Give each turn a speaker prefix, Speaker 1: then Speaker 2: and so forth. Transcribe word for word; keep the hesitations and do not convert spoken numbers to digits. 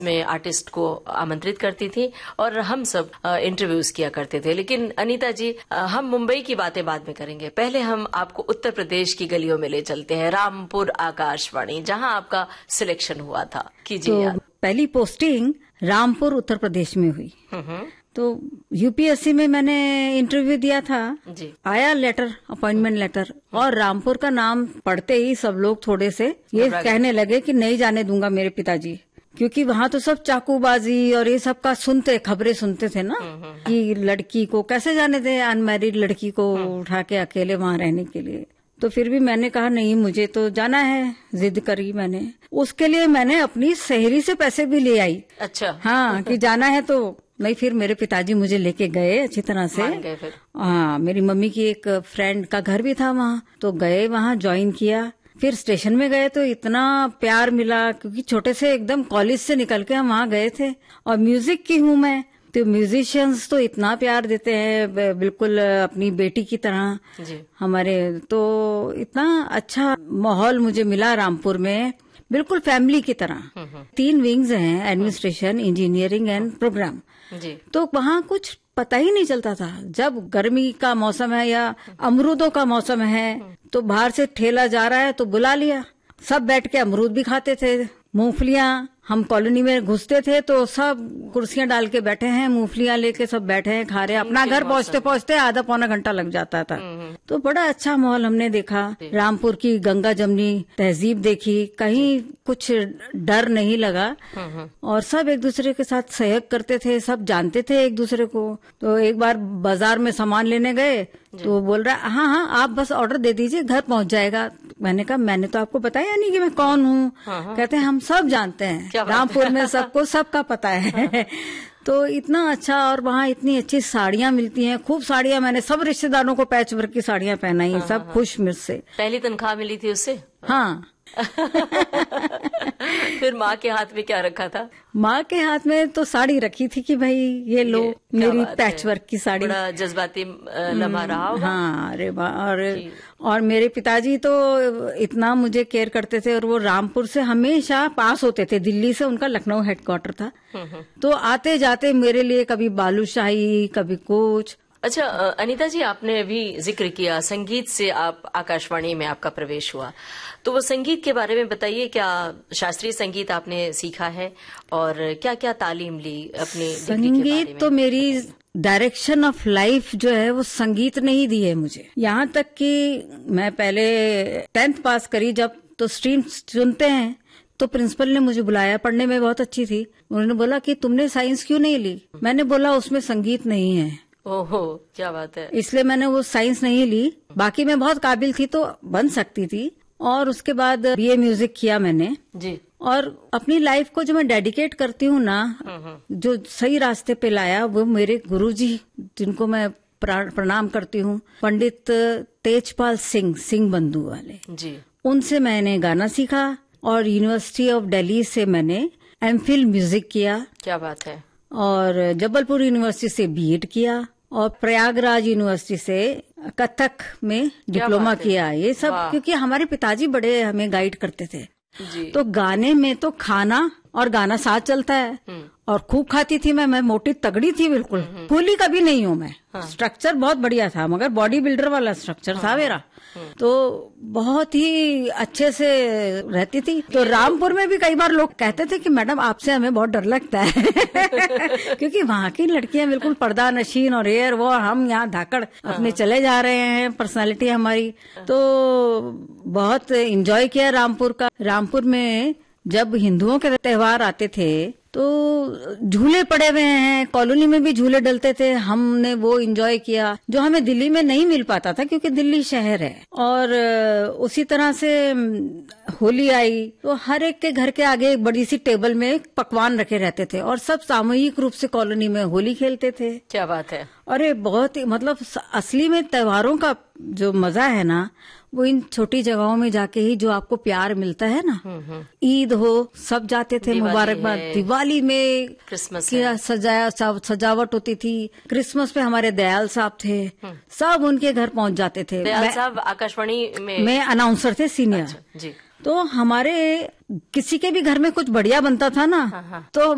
Speaker 1: में आर्टिस्ट को आमंत्रित करती थी और हम सब इंटरव्यूज किया करते थे। लेकिन अनीता जी, हम मुंबई की बातें बाद में करेंगे। पहले हम आपको उत्तर प्रदेश की गलियों में ले चलते हैं, रामपुर आकाशवाणी, जहां आपका सिलेक्शन हुआ था। कीजिए
Speaker 2: तो
Speaker 1: याद।
Speaker 2: पहली पोस्टिंग रामपुर उत्तर प्रदेश में हुई। तो यूपीएससी में मैंने इंटरव्यू दिया था
Speaker 1: जी।
Speaker 2: आया लेटर, अपॉइंटमेंट लेटर, और रामपुर का नाम पढ़ते ही सब लोग थोड़े से ये कहने लगे कि नहीं जाने दूंगा मेरे पिताजी, क्योंकि वहाँ तो सब चाकूबाजी और ये सब का सुनते, खबरें सुनते थे ना, कि लड़की को कैसे जाने दे, अनमैरिड लड़की को उठा के अकेले वहाँ रहने के लिए। तो फिर भी मैंने कहा नहीं, मुझे तो जाना है, जिद करी मैंने। उसके लिए मैंने अपनी सहेली से पैसे भी ले आई।
Speaker 1: अच्छा।
Speaker 2: हाँ, कि जाना है तो नहीं। फिर मेरे पिताजी मुझे लेके गए अच्छी तरह से।
Speaker 1: गए फिर?
Speaker 2: हाँ, मेरी मम्मी की एक फ्रेंड का घर भी था वहाँ, तो गए वहाँ, ज्वाइन किया। फिर स्टेशन में गए तो इतना प्यार मिला, क्योंकि छोटे से एकदम कॉलेज से निकल के हम वहाँ गए थे। और म्यूजिक की हूँ मैं, तो म्यूजिशियंस तो इतना प्यार देते हैं, बिल्कुल अपनी बेटी की तरह
Speaker 1: जी।
Speaker 2: हमारे। तो इतना अच्छा माहौल मुझे मिला रामपुर में, बिल्कुल फैमिली की तरह। तीन विंग्स हैं, एडमिनिस्ट्रेशन, इंजीनियरिंग एंड प्रोग्राम
Speaker 1: जी।
Speaker 2: तो वहाँ कुछ पता ही नहीं चलता था। जब गर्मी का मौसम है या अमरूदों का मौसम है, तो बाहर से ठेला जा रहा है तो बुला लिया, सब बैठ के अमरूद भी खाते थे, मूंगफलियां। हम कॉलोनी में घुसते थे तो सब कुर्सियां डाल के बैठे हैं, मूंगफलियां लेके सब बैठे हैं, खा रहे हैं। अपना घर पहुंचते पहुंचते आधा पौना घंटा लग जाता था। तो बड़ा अच्छा माहौल हमने देखा। रामपुर की गंगा जमनी तहजीब देखी, कहीं कुछ डर नहीं लगा, और सब एक दूसरे के साथ सहयोग करते थे, सब जानते थे एक दूसरे को। तो एक बार बाजार में सामान लेने गए तो बोल रहा हाँ हाँ आप बस ऑर्डर दे दीजिए, घर पहुंच जाएगा। मैंने कहा मैंने तो आपको बताया नहीं कि मैं कौन हूँ। कहते हैं हम सब जानते हैं, रामपुर में सबको सबका पता है। तो इतना अच्छा, और वहाँ इतनी अच्छी साड़ियाँ मिलती हैं, खूब साड़ियाँ। मैंने सब रिश्तेदारों को पैच वर्क की साड़ियाँ पहनाई, सब खुश मुझसे।
Speaker 1: पहली तनख्वाह मिली थी उससे?
Speaker 2: हाँ।
Speaker 1: फिर माँ के हाथ में क्या रखा था?
Speaker 2: माँ के हाथ में तो साड़ी रखी थी कि भाई ये लो, ये मेरी पैच वर्क की साड़ी।
Speaker 1: बड़ा जज्बाती लम्हा रहा होगा।
Speaker 2: हाँ, अरे वाह। और और मेरे पिताजी तो इतना मुझे केयर करते थे, और वो रामपुर से हमेशा पास होते थे, दिल्ली से उनका लखनऊ हेडक्वार्टर था। तो आते जाते मेरे लिए कभी बालूशाही, कभी कुछ।
Speaker 1: अच्छा अनीता जी, आपने अभी जिक्र किया संगीत से आप आकाशवाणी में आपका प्रवेश हुआ, तो वो संगीत के बारे में बताइए। क्या शास्त्रीय संगीत आपने सीखा है और क्या क्या तालीम ली अपनी?
Speaker 2: संगीत तो मेरी डायरेक्शन ऑफ लाइफ जो है वो संगीत ने ही दी है मुझे। यहाँ तक कि मैं पहले टेंथ पास करी जब, तो स्ट्रीम चुनते हैं, तो प्रिंसिपल ने मुझे बुलाया, पढ़ने में बहुत अच्छी थी। उन्होंने बोला कि तुमने साइंस क्यों नहीं ली? मैंने बोला उसमें संगीत नहीं है।
Speaker 1: ओहो, क्या बात है।
Speaker 2: इसलिए मैंने वो साइंस नहीं ली। बाकी मैं बहुत काबिल थी तो बन सकती थी। और उसके बाद बीए म्यूजिक किया मैंने जी। और अपनी लाइफ को जो मैं डेडिकेट करती हूँ ना, जो सही रास्ते पे लाया, वो मेरे गुरुजी, जिनको मैं प्रणाम करती हूँ, पंडित तेजपाल सिंह, सिंह बंधु वाले जी। उनसे मैंने गाना सीखा, और यूनिवर्सिटी ऑफ दिल्ली से मैंने एमफिल म्यूजिक किया।
Speaker 1: क्या बात है।
Speaker 2: और जबलपुर यूनिवर्सिटी से बीएड किया, और प्रयागराज यूनिवर्सिटी से कथक में डिप्लोमा किया। ये सब क्योंकि हमारे पिताजी बड़े हमें गाइड करते थे जी। तो गाने में तो खाना और गाना साथ चलता है, और खूब खाती थी मैं। मैं मोटी तगड़ी थी, बिल्कुल फूली कभी नहीं हूँ मैं। हाँ। स्ट्रक्चर बहुत बढ़िया था, मगर बॉडी बिल्डर वाला स्ट्रक्चर हाँ। था मेरा। तो बहुत ही अच्छे से रहती थी। तो रामपुर में भी कई बार लोग कहते थे कि मैडम आपसे हमें बहुत डर लगता है क्योंकि वहाँ की लड़कियां बिल्कुल पर्दा नशीन और एयर वो, हम यहाँ धाकड़ अपने चले जा रहे हैं, पर्सनालिटी हमारी। तो बहुत एंजॉय किया रामपुर का। रामपुर में जब हिंदुओं के त्योहार आते थे तो झूले पड़े हुए हैं, कॉलोनी में भी झूले डलते थे, हमने वो एंजॉय किया, जो हमें दिल्ली में नहीं मिल पाता था क्योंकि दिल्ली शहर है। और उसी तरह से होली आई तो हर एक के घर के आगे एक बड़ी सी टेबल में पकवान रखे रहते थे, और सब सामूहिक रूप से कॉलोनी में होली खेलते थे।
Speaker 1: क्या बात है।
Speaker 2: अरे बहुत ही, मतलब असली में त्योहारों का जो मजा है ना, वो इन छोटी जगहों में जाके ही जो आपको प्यार मिलता है ना। ईद हो, सब जाते थे, मुबारकबाद। दिवाली में
Speaker 1: क्रिसमस
Speaker 2: क्या सजाया सजावट होती थी। क्रिसमस पे हमारे दयाल साहब थे, सब उनके घर पहुंच जाते थे।
Speaker 1: दयाल साहब आकाशवाणी में
Speaker 2: में अनाउंसर थे, सीनियर।
Speaker 1: अच्छा, जी।
Speaker 2: तो हमारे किसी के भी घर में कुछ बढ़िया बनता था ना, तो